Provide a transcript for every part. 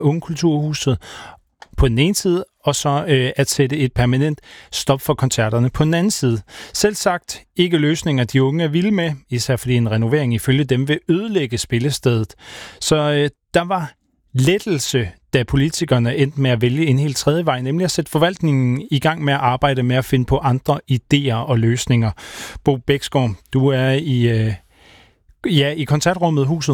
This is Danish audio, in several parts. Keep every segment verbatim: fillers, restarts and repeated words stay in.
Ungkulturhuset på den ene side, og så øh, at sætte et permanent stop for koncerterne på den anden side. Selv sagt ikke løsninger, de unge er vilde med, især fordi en renovering ifølge dem vil ødelægge spillestedet. Så øh, der var lettelse, da politikerne endte med at vælge en helt tredje vej, nemlig at sætte forvaltningen i gang med at arbejde med at finde på andre idéer og løsninger. Bo Bæksgaard, du er i, øh, ja, i koncertrummet Huset.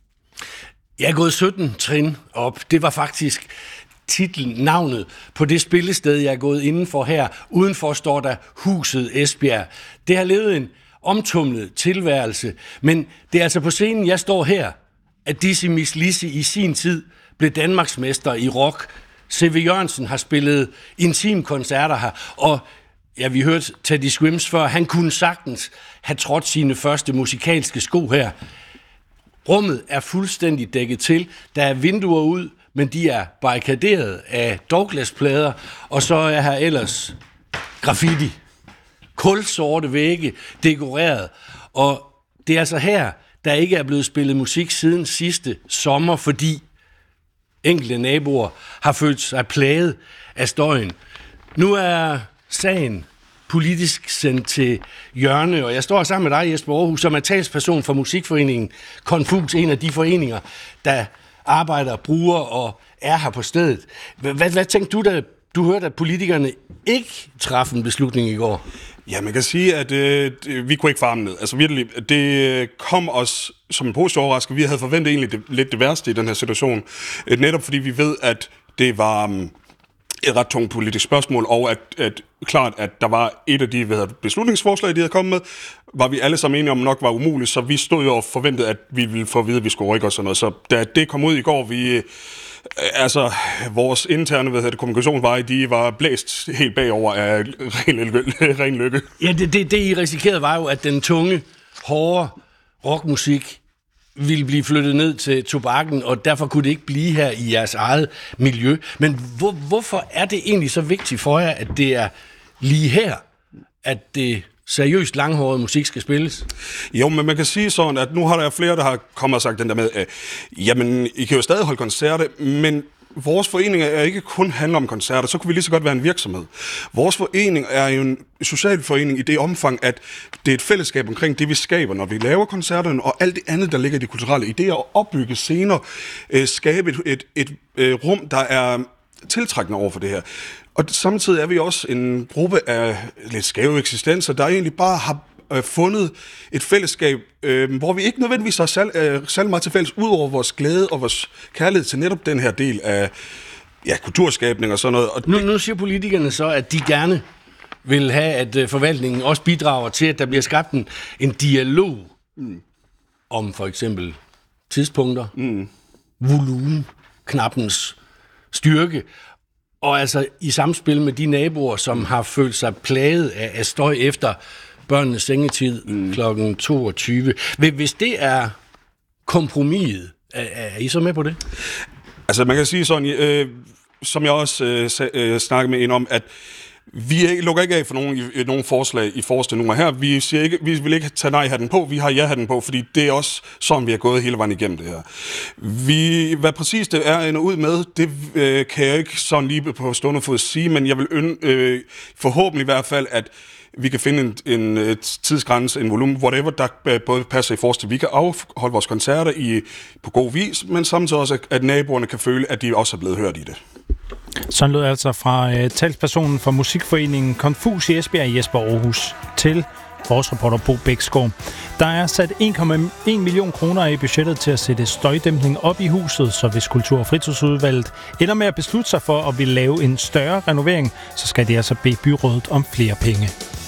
Jeg er gået sytten trin op. Det var faktisk titlen, navnet på det spillested, jeg er gået indenfor her. Udenfor står der Huset Esbjerg. Det har levet en omtumlet tilværelse, men det er altså på scenen, jeg står her, at Dizzy Miss Lizzy i sin tid blev Danmarksmester i rock. C V Jørgensen har spillet intimkoncerter her, og ja, vi hørte Teddy Swims før, han kunne sagtens have trådt sine første musikalske sko her. Rummet er fuldstændig dækket til. Der er vinduer ud, men de er barrikaderet af Douglas-plader, og så er her ellers graffiti. Kulsorte vægge, dekoreret. Og det er altså her, der ikke er blevet spillet musik siden sidste sommer, fordi enkelte naboer har følt sig plaget af støjen. Nu er sagen politisk sendt til hjørne, og jeg står sammen med dig, Jesper Aarhus, som er talsperson for musikforeningen Confus, en af de foreninger, der arbejder, bruger og er her på stedet. Hvad, hvad tænkte du, da du hørte, at politikerne ikke træffede en beslutning i går? Ja, man kan sige, at øh, vi kunne ikke farme ned. Altså virkelig, det kom os som en positiv overraskelse. Vi havde forventet egentlig det, lidt det værste i den her situation. Netop fordi vi ved, at det var um, et ret tungt politisk spørgsmål, og at, at klart, at der var et af de hvad hedder, beslutningsforslag, de havde kommet med, var vi alle sammen enige om nok var umuligt, så vi stod jo og forventede, at vi ville få at vide, at vi skulle rykke og sådan noget. Så da det kom ud i går, vi... Altså, vores interne hvad hedder det, kommunikationsveje, de var blæst helt bagover af ren, ren lykke. Ja, det, det, det I risikerede var jo, at den tunge, hårde rockmusik ville blive flyttet ned til tobakken, og derfor kunne det ikke blive her i jeres eget miljø. Men hvor, hvorfor er det egentlig så vigtigt for jer, at det er lige her, at det seriøst langhåret musik skal spilles? Jo, men man kan sige sådan, at nu har der flere, der har kommet og sagt den der med, at jamen, I kan jo stadig holde koncerter, men vores forening er ikke kun handler om koncerter, så kunne vi lige så godt være en virksomhed. Vores forening er jo en social forening i det omfang, at det er et fællesskab omkring det, vi skaber, når vi laver koncerterne, og alt det andet, der ligger i de kulturelle idéer, og opbygge scener, øh, skabe et, et, et øh, rum, der er tiltrækkende over for det her. Og samtidig er vi også en gruppe af lidt skæve eksistenser, der egentlig bare har øh, fundet et fællesskab, øh, hvor vi ikke nødvendigvis har særlig øh, særlig meget til fælles, ud over vores glæde og vores kærlighed til netop den her del af ja, kulturskabning og sådan noget. Og nu, nu siger politikerne så, at de gerne vil have, at øh, forvaltningen også bidrager til, at der bliver skabt en, en dialog mm. om for eksempel tidspunkter, mm. volumen, knappens styrke, og altså i samspil med de naboer, som har følt sig plaget af, af støj efter børnenes sengetid mm. klokken toogtyve. Hvis det er kompromiset, er, er I så med på det? Altså man kan sige sådan, øh, som jeg også øh, øh, snakkede med en om, at vi ikke, lukker ikke af for nogen, i, nogen forslag i forreste nummer her. Vi siger ikke, vi vil ikke tage nej-hatten på, vi har ja-hatten på, fordi det er også sådan, vi har gået hele vejen igennem det her. Vi, hvad præcis det er ender ud med, det øh, kan jeg ikke sådan lige på stående fod sige, men jeg vil øn, øh, forhåbentlig i hvert fald, at vi kan finde en, en, en tidsgrænse, en volumen, whatever, der både passer i forreste. Vi kan afholde vores koncerter i, på god vis, men samtidig også, at naboerne kan føle, at de også er blevet hørt i det. Sådan lød altså fra uh, talspersonen for musikforeningen Confus i Esbjerg, Jesper Aarhus, til vores reporter Bo Bæksgaard. Der er sat en komma en million kroner i budgettet til at sætte støjdæmpning op i huset, så hvis Kultur- og Fritidsudvalget ender med at beslutte sig for at ville lave en større renovering, så skal de altså bede byrådet om flere penge.